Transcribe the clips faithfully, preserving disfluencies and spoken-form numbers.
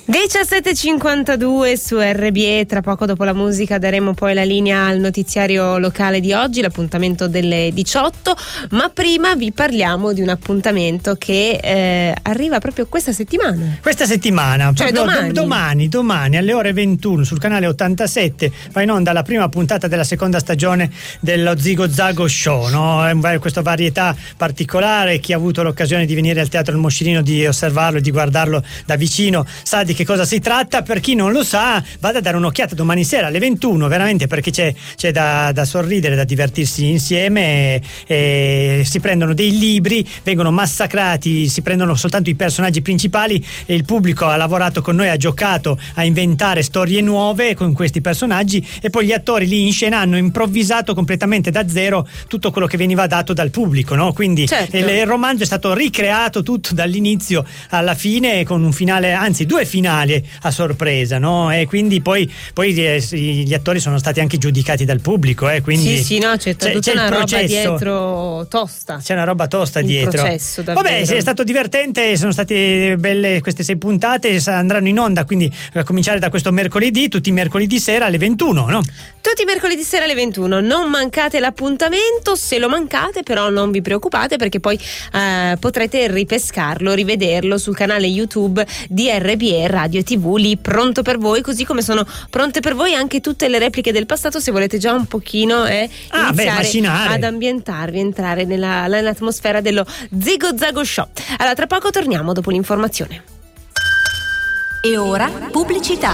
diciassette e cinquantadue su R B E, tra poco dopo la musica daremo poi la linea al notiziario locale di oggi, l'appuntamento delle diciotto, ma prima vi parliamo di un appuntamento che eh, arriva proprio questa settimana. Questa settimana, cioè domani. Do, domani, domani alle ore ventuno sul canale ottantasette va in onda la prima puntata della seconda stagione dello Zigo Zago Show, no? È questa varietà particolare, chi ha avuto l'occasione di venire al Teatro del Moscerino, di osservarlo e di guardarlo da vicino sa di che cosa si tratta. Per chi non lo sa, vada a dare un'occhiata domani sera alle ventuno, veramente, perché c'è, c'è da, da sorridere, da divertirsi insieme. E, e si prendono dei libri, vengono massacrati, si prendono soltanto i personaggi principali e il pubblico ha lavorato con noi, ha giocato a inventare storie nuove con questi personaggi e poi gli attori lì in scena hanno improvvisato completamente da zero tutto quello che veniva dato dal pubblico, no? Quindi certo. il, il romanzo è stato ricreato tutto dall'inizio alla fine, con un finale, anzi due finali a sorpresa, no? E quindi poi, poi gli attori sono stati anche giudicati dal pubblico, eh? Quindi sì sì no c'è, c'è tutta c'è una roba dietro tosta, c'è una roba tosta il dietro processo, vabbè, è stato divertente, sono state belle queste sei puntate, andranno in onda quindi a cominciare da questo mercoledì, tutti i mercoledì sera alle ventuno, no? Tutti i mercoledì sera alle ventuno, non mancate l'appuntamento. Se lo mancate però non vi preoccupate, perché poi eh, potrete ripescarlo, rivederlo sul canale YouTube di R B E Radio tivù, lì pronto per voi, così come sono pronte per voi anche tutte le repliche del passato, se volete già un pochino eh, ah, iniziare beh, ad ambientarvi, entrare nella, nell'atmosfera dello Zigo Zago Show. Allora tra poco torniamo dopo l'informazione. E ora pubblicità.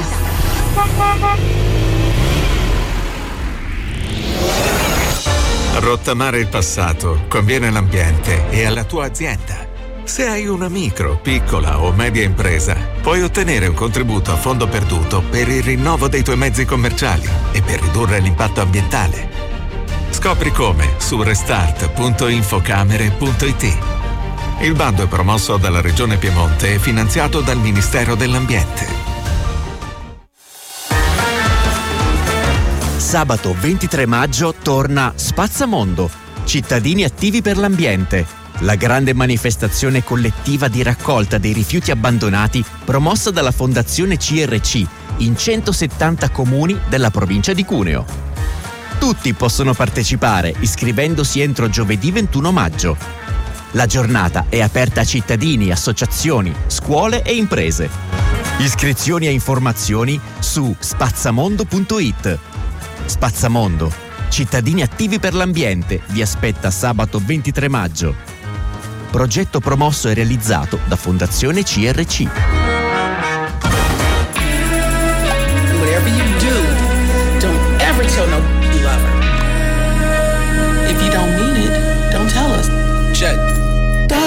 Rottamare il passato conviene all'ambiente e alla tua azienda. Se hai una micro, piccola o media impresa, puoi ottenere un contributo a fondo perduto per il rinnovo dei tuoi mezzi commerciali e per ridurre l'impatto ambientale. Scopri come su restart punto infocamere punto it. Il bando è promosso dalla Regione Piemonte e finanziato dal Ministero dell'Ambiente. Sabato ventitré maggio torna Spazzamondo, cittadini attivi per l'ambiente, la grande manifestazione collettiva di raccolta dei rifiuti abbandonati promossa dalla Fondazione C R C in centosettanta comuni della provincia di Cuneo. Tutti possono partecipare iscrivendosi entro giovedì ventuno maggio. La giornata è aperta a cittadini, associazioni, scuole e imprese. Iscrizioni e informazioni su spazzamondo punto it. Spazzamondo, cittadini attivi per l'ambiente, vi aspetta sabato ventitré maggio. Progetto promosso e realizzato da Fondazione C R C.